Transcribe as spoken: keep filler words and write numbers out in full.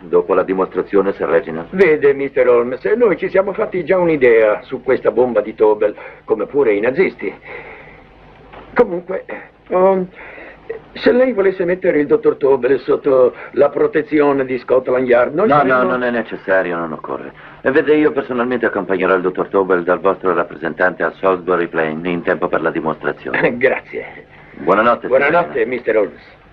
dopo la dimostrazione, Sir Reginald? Vede, mister Holmes, noi ci siamo fatti già un'idea su questa bomba di Tobel, come pure i nazisti. Comunque, um, se lei volesse mettere il dottor Tobel sotto la protezione di Scotland Yard, noi No, saremmo... no, non è necessario, non occorre. E vede, io personalmente accompagnerò il dottor Tobel dal vostro rappresentante a Salisbury Plain in tempo per la dimostrazione. Grazie. Buonanotte, Sir Buonanotte, Reginald. mister Holmes.